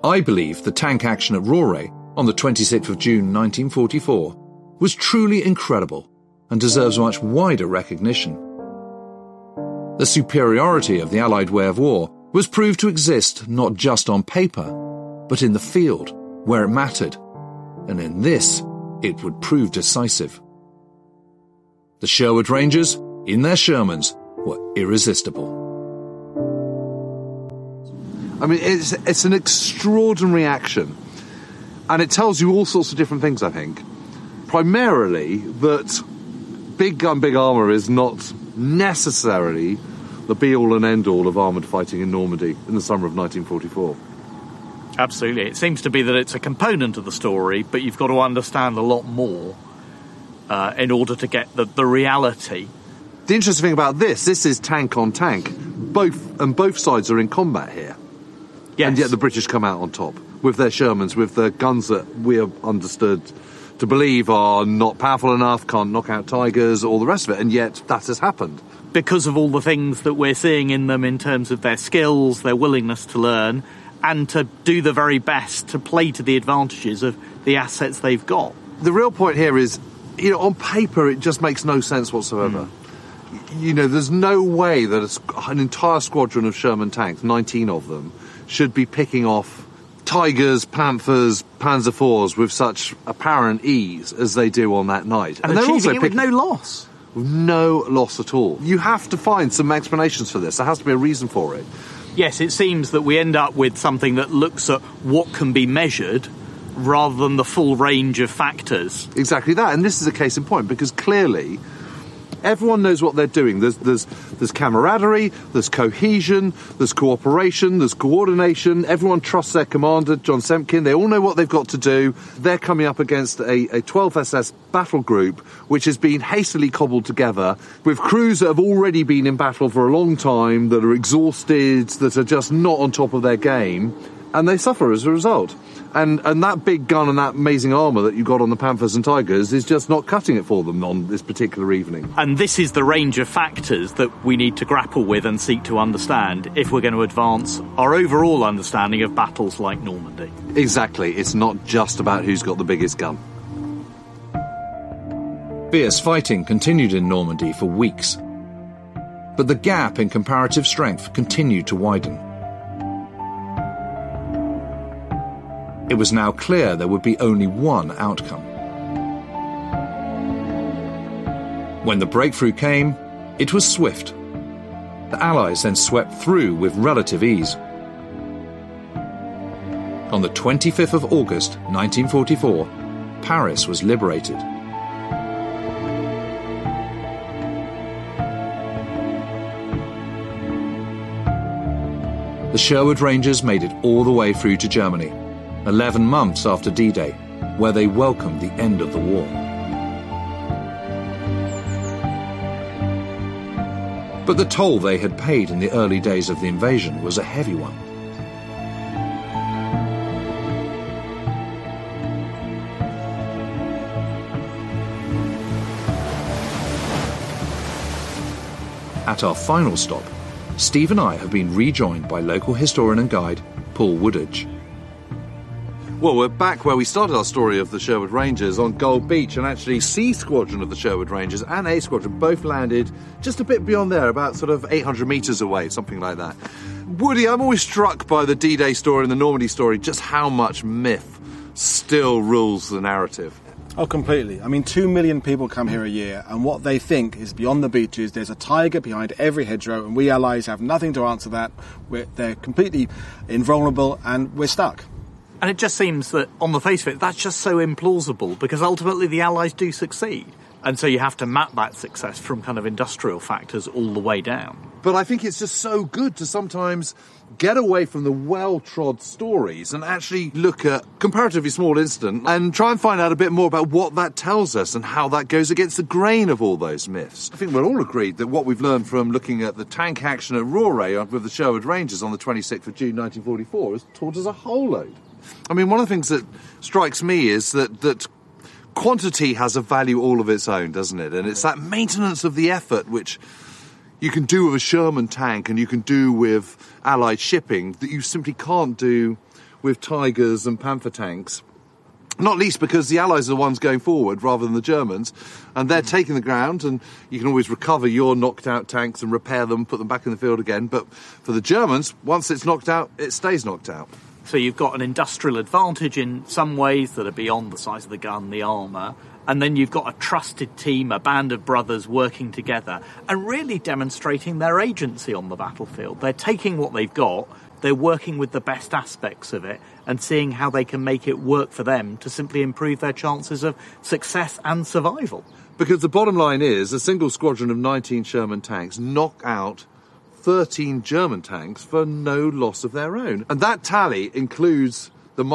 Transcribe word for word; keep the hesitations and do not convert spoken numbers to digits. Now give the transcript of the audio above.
I believe the tank action at Rauray on the twenty-sixth of June nineteen forty-four was truly incredible and deserves much wider recognition. The superiority of the Allied way of war was proved to exist not just on paper, but in the field, where it mattered, and in this it would prove decisive. The Sherwood Rangers, in their Shermans, were irresistible. I mean, it's, it's an extraordinary action, and it tells you all sorts of different things, I think. Primarily that big gun, big armour is not necessarily the be-all and end-all of armoured fighting in Normandy in the summer of nineteen forty-four. Absolutely. It seems to be that it's a component of the story, but you've got to understand a lot more uh, in order to get the, the reality. The interesting thing about this, this is tank on tank. Both, and both sides are in combat here. Yes. And yet the British come out on top with their Shermans, with the guns that we are understood to believe are not powerful enough, can't knock out Tigers, all the rest of it, and yet that has happened. Because of all the things that we're seeing in them in terms of their skills, their willingness to learn, and to do the very best to play to the advantages of the assets they've got. The real point here is, you know, on paper it just makes no sense whatsoever. Mm. You know, there's no way that an entire squadron of Sherman tanks, nineteen of them, should be picking off Tigers, Panthers, Panzer fours with such apparent ease as they do on that night. And, and they're also it with no loss. No loss at all. You have to find some explanations for this. There has to be a reason for it. Yes, it seems that we end up with something that looks at what can be measured rather than the full range of factors. Exactly that, and this is a case in point, because clearly everyone knows what they're doing. There's, there's, there's camaraderie, there's cohesion, there's cooperation, there's coordination. Everyone trusts their commander, John Semkin. They all know what they've got to do. They're coming up against a, a twelve S S battle group, which has been hastily cobbled together with crews that have already been in battle for a long time, that are exhausted, that are just not on top of their game, and they suffer as a result. And and that big gun and that amazing armour that you got on the Panthers and Tigers is just not cutting it for them on this particular evening. And this is the range of factors that we need to grapple with and seek to understand if we're going to advance our overall understanding of battles like Normandy. Exactly. It's not just about who's got the biggest gun. Fierce fighting continued in Normandy for weeks, but the gap in comparative strength continued to widen. It was now clear there would be only one outcome. When the breakthrough came, it was swift. The Allies then swept through with relative ease. On the twenty-fifth of August nineteen forty-four, Paris was liberated. The Sherwood Rangers made it all the way through to Germany, eleven months after D-Day, where they welcomed the end of the war. But the toll they had paid in the early days of the invasion was a heavy one. At our final stop, Steve and I have been rejoined by local historian and guide Paul Woodage. Well, we're back where we started our story of the Sherwood Rangers on Gold Beach, and actually C Squadron of the Sherwood Rangers and A Squadron both landed just a bit beyond there, about sort of eight hundred metres away, something like that. Woody, I'm always struck by the D-Day story and the Normandy story, just how much myth still rules the narrative. Oh, completely. I mean, two million people come here a year, and what they think is beyond the beaches, there's a tiger behind every hedgerow, and we Allies have nothing to answer that. We're, they're completely invulnerable, and we're stuck. And it just seems that, on the face of it, that's just so implausible, because ultimately the Allies do succeed. And so you have to map that success from kind of industrial factors all the way down. But I think it's just so good to sometimes get away from the well-trod stories and actually look at comparatively small incident and try and find out a bit more about what that tells us and how that goes against the grain of all those myths. I think we're all agreed that what we've learned from looking at the tank action at Rauray with the Sherwood Rangers on the twenty-sixth of June nineteen forty-four has taught us a whole load. I mean, one of the things that strikes me is that that quantity has a value all of its own, doesn't it? And it's that maintenance of the effort which you can do with a Sherman tank and you can do with Allied shipping that you simply can't do with Tigers and Panther tanks. Not least because the Allies are the ones going forward rather than the Germans, and they're taking the ground, and you can always recover your knocked out tanks and repair them, put them back in the field again. But for the Germans, once it's knocked out, it stays knocked out. So you've got an industrial advantage in some ways that are beyond the size of the gun, the armour, and then you've got a trusted team, a band of brothers working together and really demonstrating their agency on the battlefield. They're taking what they've got, they're working with the best aspects of it and seeing how they can make it work for them to simply improve their chances of success and survival. Because the bottom line is, a single squadron of nineteen Sherman tanks knock out thirteen German tanks for no loss of their own. And that tally includes